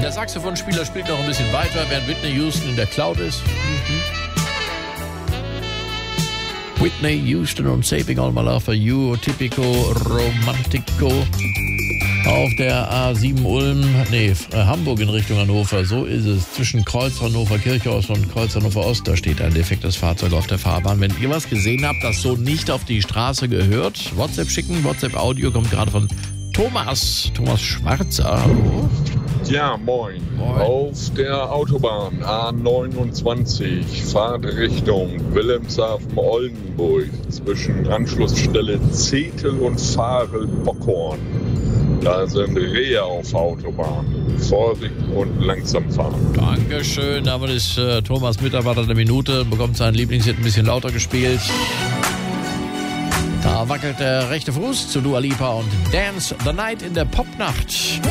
Der Saxophonspieler spielt noch ein bisschen weiter, während Whitney Houston in der Cloud ist. Whitney Houston und Saving All My Love for You, Typico Romantico. Auf der A7 Hamburg in Richtung Hannover, so ist es. Zwischen Kreuz Hannover Kirchhaus und Kreuz Hannover Ost, da steht ein defektes Fahrzeug auf der Fahrbahn. Wenn ihr was gesehen habt, das so nicht auf die Straße gehört, WhatsApp schicken. WhatsApp-Audio kommt gerade von Thomas Schwarzer. Hallo. Ja, moin. Auf der Autobahn A29, Fahrtrichtung Wilhelmshaven-Oldenburg zwischen Anschlussstelle Zetel und Farel-Bockhorn. Da sind Rehe auf der Autobahn. Vorsicht und langsam fahren. Dankeschön. Damit ist Thomas Mitarbeiter der Minute, bekommt sein Lieblingshit ein bisschen lauter gespielt. Da wackelt der rechte Fuß zu Dua Lipa und Dance the Night in der Popnacht.